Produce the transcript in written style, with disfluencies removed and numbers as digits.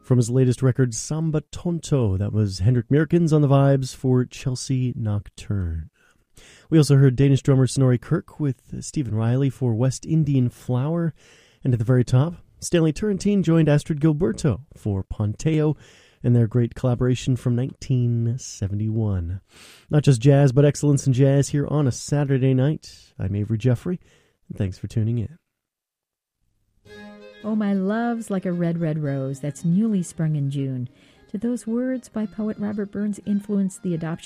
From his latest record, Samba Tonto, that was Hendrik Meerkens on the vibes for Chelsea Nocturne. We also heard Danish drummer Snorri Kirk with Stephen Riley for West Indian Flower. And at the very top, Stanley Turrentine joined Astrid Gilberto for Ponteo and their great collaboration from 1971. Not just jazz, but excellence in jazz here on a Saturday night. I'm Avery Jeffrey, and thanks for tuning in. Oh, my love's like a red, red rose that's newly sprung in June. Do those words by poet Robert Burns influence the adoption